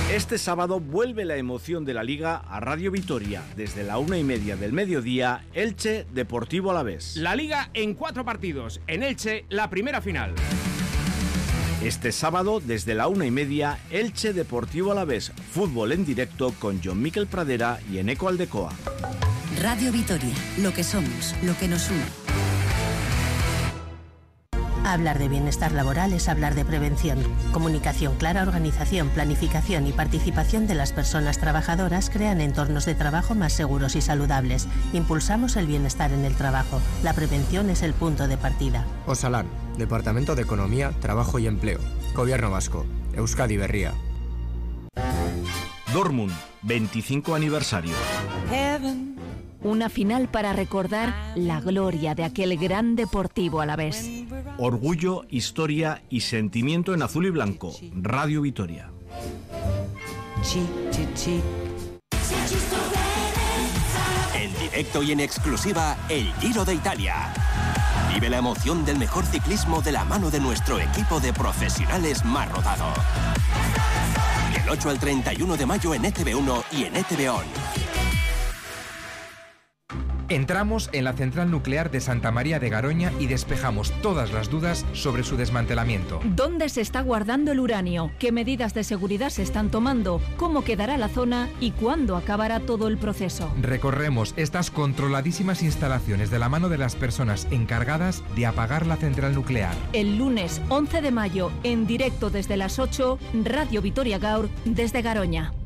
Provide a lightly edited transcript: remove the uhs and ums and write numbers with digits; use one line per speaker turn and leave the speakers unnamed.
Este sábado vuelve la emoción de la Liga a Radio Vitoria. Desde la 1:30 del mediodía, Elche Deportivo Alavés.
La Liga en 4 partidos. En Elche, la primera final.
Este sábado, desde la 1:30, Elche Deportivo Alavés. Fútbol en directo con John Miquel Pradera y Eneco Aldecoa.
Radio Vitoria, lo que somos, lo que nos une. Hablar de bienestar laboral es hablar de prevención. Comunicación clara, organización, planificación y participación de las personas trabajadoras crean entornos de trabajo más seguros y saludables. Impulsamos el bienestar en el trabajo. La prevención es el punto de partida.
Osalan, Departamento de Economía, Trabajo y Empleo. Gobierno Vasco. Euskadi Berria.
Dortmund, 25 aniversario.
Una final para recordar la gloria de aquel gran Deportivo Alavés.
Orgullo, historia y sentimiento en azul y blanco. Radio Vitoria.
En directo y en exclusiva, el Giro de Italia. Vive la emoción del mejor ciclismo de la mano de nuestro equipo de profesionales más rodado. Del 8 al 31 de mayo en ETV1 y en ETV On.
Entramos en la central nuclear de Santa María de Garoña y despejamos todas las dudas sobre su desmantelamiento.
¿Dónde se está guardando el uranio? ¿Qué medidas de seguridad se están tomando? ¿Cómo quedará la zona? ¿Y cuándo acabará todo el proceso?
Recorremos estas controladísimas instalaciones de la mano de las personas encargadas de apagar la central nuclear.
El lunes 11 de mayo, en directo desde las 8, Radio Vitoria Gaur, desde Garoña.